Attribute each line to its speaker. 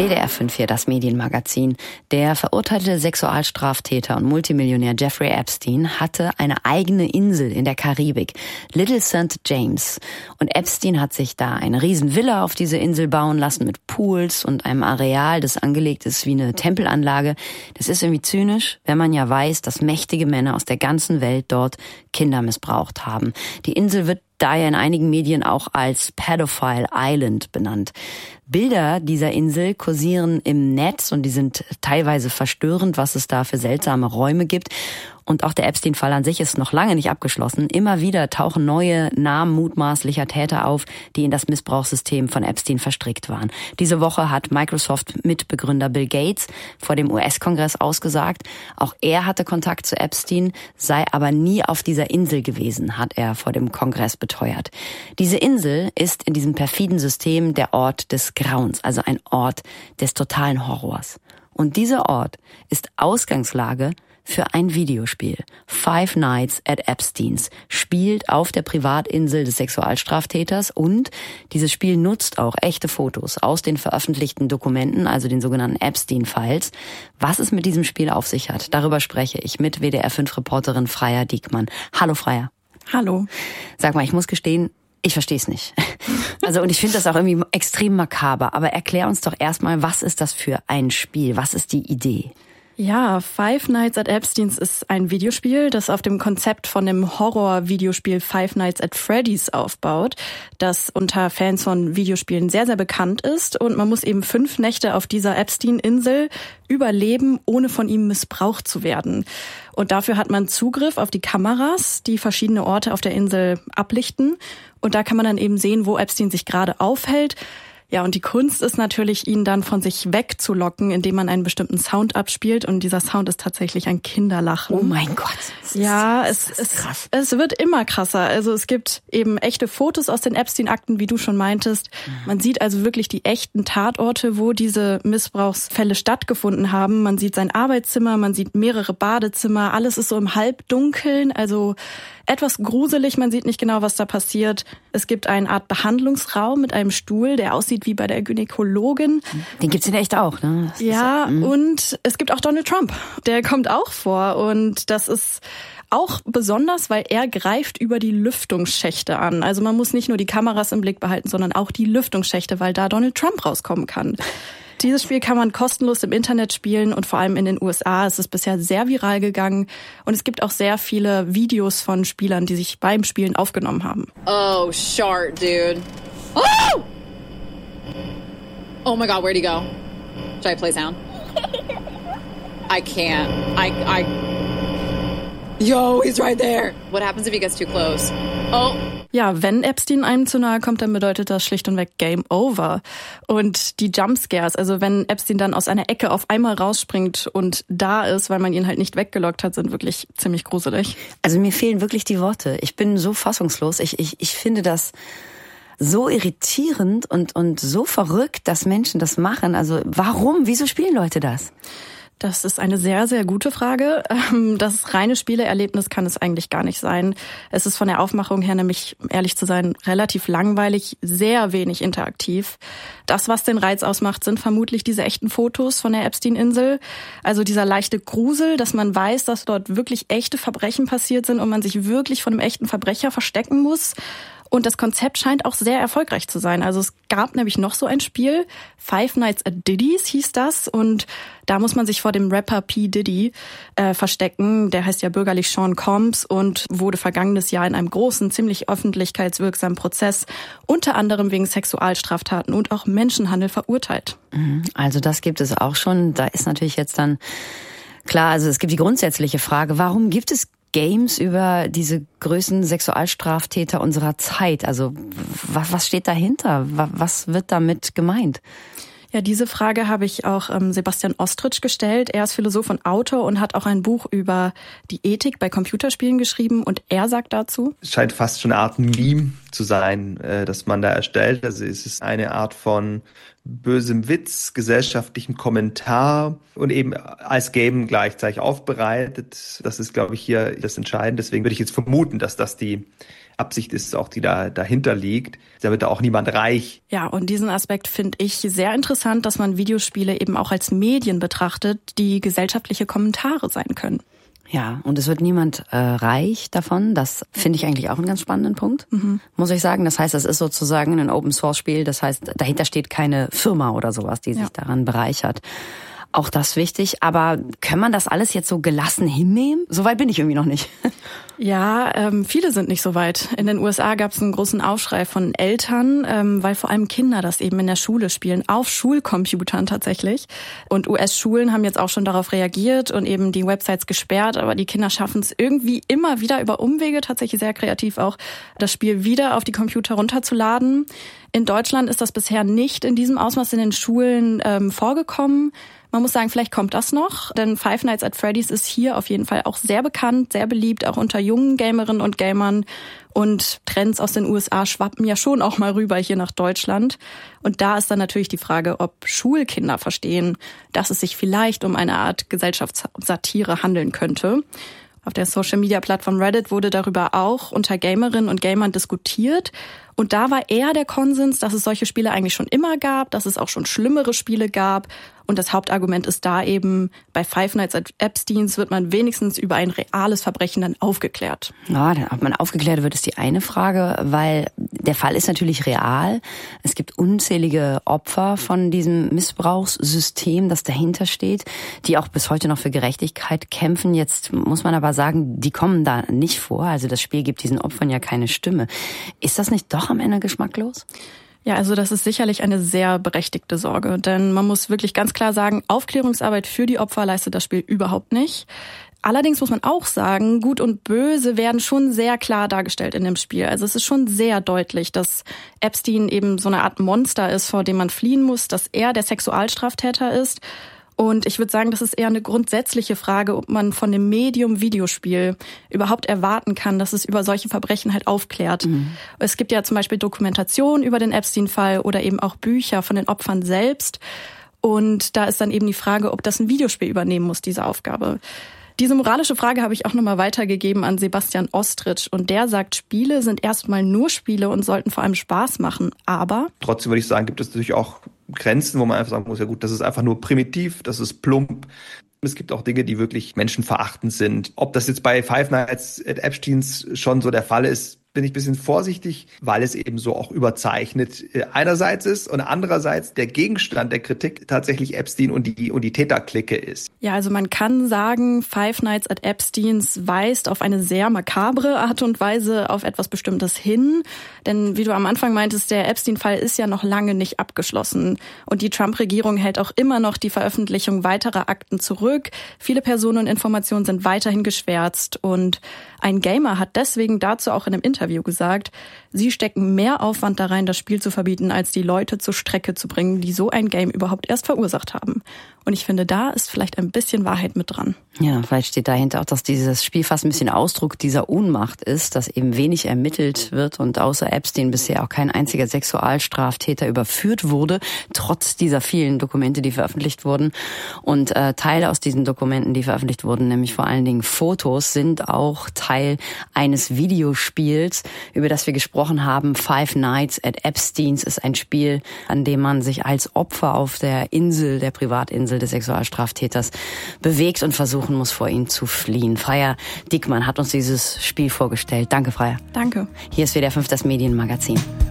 Speaker 1: WDR 5 hier, das Medienmagazin. Der verurteilte Sexualstraftäter und Multimillionär Jeffrey Epstein hatte eine eigene Insel in der Karibik, Little St. James. Und Epstein hat sich da eine riesen Villa auf diese Insel bauen lassen mit Pools und einem Areal, das angelegt ist wie eine Tempelanlage. Das ist irgendwie zynisch, wenn man ja weiß, dass mächtige Männer aus der ganzen Welt dort Kinder missbraucht haben. Die Insel wird daher in einigen Medien auch als Pedophile Island benannt. Bilder dieser Insel kursieren im Netz und die sind teilweise verstörend, was es da für seltsame Räume gibt. Und auch der Epstein-Fall an sich ist noch lange nicht abgeschlossen. Immer wieder tauchen neue Namen mutmaßlicher Täter auf, die in das Missbrauchssystem von Epstein verstrickt waren. Diese Woche hat Microsoft-Mitbegründer Bill Gates vor dem US-Kongress ausgesagt, auch er hatte Kontakt zu Epstein, sei aber nie auf dieser Insel gewesen, hat er vor dem Kongress beteuert. Diese Insel ist in diesem perfiden System der Ort des Grauens, also ein Ort des totalen Horrors. Und dieser Ort ist Ausgangslage für ein Videospiel. Five Nights at Epstein's spielt auf der Privatinsel des Sexualstraftäters und dieses Spiel nutzt auch echte Fotos aus den veröffentlichten Dokumenten, also den sogenannten Epstein-Files. Was es mit diesem Spiel auf sich hat, darüber spreche ich mit WDR-5-Reporterin Freya Diekmann. Hallo Freya.
Speaker 2: Hallo.
Speaker 1: Sag mal, ich muss gestehen, ich verstehe es nicht. Also und ich finde das auch irgendwie extrem makaber. Aber erklär uns doch erstmal, was ist das für ein Spiel? Was ist die Idee?
Speaker 2: Ja, Five Nights at Epstein's ist ein Videospiel, das auf dem Konzept von dem Horror-Videospiel Five Nights at Freddy's aufbaut, das unter Fans von Videospielen sehr, sehr bekannt ist. Und man muss eben 5 Nächte auf dieser Epstein-Insel überleben, ohne von ihm missbraucht zu werden. Und dafür hat man Zugriff auf die Kameras, die verschiedene Orte auf der Insel ablichten. Und da kann man dann eben sehen, wo Epstein sich gerade aufhält. Ja, und die Kunst ist natürlich, ihn dann von sich wegzulocken, indem man einen bestimmten Sound abspielt. Und dieser Sound ist tatsächlich ein Kinderlachen.
Speaker 1: Oh mein Gott.
Speaker 2: Ja, es wird immer krasser. Also es gibt eben echte Fotos aus den Epstein-Akten, wie du schon meintest. Man sieht also wirklich die echten Tatorte, wo diese Missbrauchsfälle stattgefunden haben. Man sieht sein Arbeitszimmer, man sieht mehrere Badezimmer. Alles ist so im Halbdunkeln, also etwas gruselig. Man sieht nicht genau, was da passiert. Es gibt eine Art Behandlungsraum mit einem Stuhl, der aussieht wie bei der Gynäkologin.
Speaker 1: Den gibt's in echt auch, ne?
Speaker 2: Ja, und es gibt auch Donald Trump. Der kommt auch vor und das ist auch besonders, weil er greift über die Lüftungsschächte an. Also man muss nicht nur die Kameras im Blick behalten, sondern auch die Lüftungsschächte, weil da Donald Trump rauskommen kann. Dieses Spiel kann man kostenlos im Internet spielen und vor allem in den USA ist es bisher sehr viral gegangen. Und es gibt auch sehr viele Videos von Spielern, die sich beim Spielen aufgenommen haben.
Speaker 3: Oh, shark, dude. Oh! Oh my God, where'd he go? Should I play sound? I can't. Yo, he's right there. What happens if he gets too close? Oh.
Speaker 2: Ja, wenn Epstein einem zu nahe kommt, dann bedeutet das schlicht und weg Game Over. Und die Jumpscares, also wenn Epstein dann aus einer Ecke auf einmal rausspringt und da ist, weil man ihn halt nicht weggelockt hat, sind wirklich ziemlich gruselig.
Speaker 1: Also mir fehlen wirklich die Worte. Ich bin so fassungslos. Ich finde das so irritierend und so verrückt, dass Menschen das machen. Also warum? Wieso spielen Leute das?
Speaker 2: Das ist eine sehr, sehr gute Frage. Das reine Spieleerlebnis kann es eigentlich gar nicht sein. Es ist von der Aufmachung her nämlich, ehrlich zu sein, relativ langweilig, sehr wenig interaktiv. Das, was den Reiz ausmacht, sind vermutlich diese echten Fotos von der Epstein-Insel. Also dieser leichte Grusel, dass man weiß, dass dort wirklich echte Verbrechen passiert sind und man sich wirklich von einem echten Verbrecher verstecken muss. Und das Konzept scheint auch sehr erfolgreich zu sein. Also es gab nämlich noch so ein Spiel, Five Nights at Diddy's hieß das. Und da muss man sich vor dem Rapper P. Diddy verstecken. Der heißt ja bürgerlich Sean Combs und wurde vergangenes Jahr in einem großen, ziemlich öffentlichkeitswirksamen Prozess unter anderem wegen Sexualstraftaten und auch Menschenhandel verurteilt.
Speaker 1: Also das gibt es auch schon. Da ist natürlich jetzt dann klar, also es gibt die grundsätzliche Frage, warum gibt es Games über diese größten Sexualstraftäter unserer Zeit? Also was steht dahinter? Was wird damit gemeint?
Speaker 2: Ja, diese Frage habe ich auch Sebastian Ostritsch gestellt. Er ist Philosoph und Autor und hat auch ein Buch über die Ethik bei Computerspielen geschrieben. Und er sagt dazu:
Speaker 4: Es scheint fast schon eine Art Meme zu sein, das man da erstellt. Also es ist eine Art von bösem Witz, gesellschaftlichem Kommentar und eben als Game gleichzeitig aufbereitet. Das ist, glaube ich, hier das Entscheidende. Deswegen würde ich jetzt vermuten, dass das die Absicht ist auch, die dahinter liegt. Da wird da auch niemand reich.
Speaker 2: Ja, und diesen Aspekt finde ich sehr interessant, dass man Videospiele eben auch als Medien betrachtet, die gesellschaftliche Kommentare sein können.
Speaker 1: Ja, und es wird niemand reich davon. Das finde ich eigentlich auch einen ganz spannenden Punkt, muss ich sagen. Das heißt, es ist sozusagen ein Open-Source-Spiel. Das heißt, dahinter steht keine Firma oder sowas, die sich daran bereichert. Auch das wichtig. Aber kann man das alles jetzt so gelassen hinnehmen? Soweit bin ich irgendwie noch nicht.
Speaker 2: Ja, viele sind nicht so weit. In den USA gab es einen großen Aufschrei von Eltern, weil vor allem Kinder das eben in der Schule spielen, auf Schulcomputern tatsächlich. Und US-Schulen haben jetzt auch schon darauf reagiert und eben die Websites gesperrt, aber die Kinder schaffen es irgendwie immer wieder über Umwege, tatsächlich sehr kreativ auch, das Spiel wieder auf die Computer runterzuladen. In Deutschland ist das bisher nicht in diesem Ausmaß in den Schulen vorgekommen. Man muss sagen, vielleicht kommt das noch, denn Five Nights at Freddy's ist hier auf jeden Fall auch sehr bekannt, sehr beliebt, auch unter jungen Gamerinnen und Gamern. Und Trends aus den USA schwappen ja schon auch mal rüber hier nach Deutschland. Und da ist dann natürlich die Frage, ob Schulkinder verstehen, dass es sich vielleicht um eine Art Gesellschaftssatire handeln könnte. Auf der Social-Media-Plattform Reddit wurde darüber auch unter Gamerinnen und Gamern diskutiert. Und da war eher der Konsens, dass es solche Spiele eigentlich schon immer gab, dass es auch schon schlimmere Spiele gab. Und das Hauptargument ist da eben, bei Five Nights at Epstein's wird man wenigstens über ein reales Verbrechen dann aufgeklärt.
Speaker 1: Ja, ob man aufgeklärt wird, ist die eine Frage, weil der Fall ist natürlich real. Es gibt unzählige Opfer von diesem Missbrauchssystem, das dahinter steht, die auch bis heute noch für Gerechtigkeit kämpfen. Jetzt muss man aber sagen, die kommen da nicht vor. Also das Spiel gibt diesen Opfern ja keine Stimme. Ist das nicht doch am Ende geschmacklos?
Speaker 2: Ja, also das ist sicherlich eine sehr berechtigte Sorge, denn man muss wirklich ganz klar sagen, Aufklärungsarbeit für die Opfer leistet das Spiel überhaupt nicht. Allerdings muss man auch sagen, Gut und Böse werden schon sehr klar dargestellt in dem Spiel. Also es ist schon sehr deutlich, dass Epstein eben so eine Art Monster ist, vor dem man fliehen muss, dass er der Sexualstraftäter ist. Und ich würde sagen, das ist eher eine grundsätzliche Frage, ob man von dem Medium Videospiel überhaupt erwarten kann, dass es über solche Verbrechen halt aufklärt. Es gibt ja zum Beispiel Dokumentationen über den Epstein-Fall oder eben auch Bücher von den Opfern selbst. Und da ist dann eben die Frage, ob das ein Videospiel übernehmen muss, diese Aufgabe. Diese moralische Frage habe ich auch nochmal weitergegeben an Sebastian Ostritsch. Und der sagt, Spiele sind erstmal nur Spiele und sollten vor allem Spaß machen. Aber
Speaker 4: trotzdem würde ich sagen, gibt es natürlich auch Grenzen, wo man einfach sagen muss, ja gut, das ist einfach nur primitiv, das ist plump. Es gibt auch Dinge, die wirklich menschenverachtend sind. Ob das jetzt bei Five Nights at Epstein's schon so der Fall ist, bin ich ein bisschen vorsichtig, weil es eben so auch überzeichnet einerseits ist und andererseits der Gegenstand der Kritik tatsächlich Epstein und die Täterklicke ist.
Speaker 2: Ja, also man kann sagen, Five Nights at Epstein's weist auf eine sehr makabre Art und Weise auf etwas Bestimmtes hin. Denn wie du am Anfang meintest, der Epstein-Fall ist ja noch lange nicht abgeschlossen. Und die Trump-Regierung hält auch immer noch die Veröffentlichung weiterer Akten zurück. Viele Personen und Informationen sind weiterhin geschwärzt. Und ein Gamer hat deswegen dazu auch in einem Interview gesagt, sie stecken mehr Aufwand da rein, das Spiel zu verbieten, als die Leute zur Strecke zu bringen, die so ein Game überhaupt erst verursacht haben. Und ich finde, da ist vielleicht ein bisschen Wahrheit mit dran.
Speaker 1: Ja, vielleicht steht dahinter auch, dass dieses Spiel fast ein bisschen Ausdruck dieser Ohnmacht ist, dass eben wenig ermittelt wird und außer Epstein bisher auch kein einziger Sexualstraftäter überführt wurde, trotz dieser vielen Dokumente, die veröffentlicht wurden. Und Teile aus diesen Dokumenten, die veröffentlicht wurden, nämlich vor allen Dingen Fotos, sind auch Teil eines Videospiels, über das wir gesprochen haben. Five Nights at Epstein's ist ein Spiel, an dem man sich als Opfer auf der Insel, der Privatinsel des Sexualstraftäters bewegt und versuchen muss, vor ihm zu fliehen. Freya Diekmann hat uns dieses Spiel vorgestellt. Danke, Freya.
Speaker 2: Danke.
Speaker 1: Hier ist WDR 5, das Medienmagazin.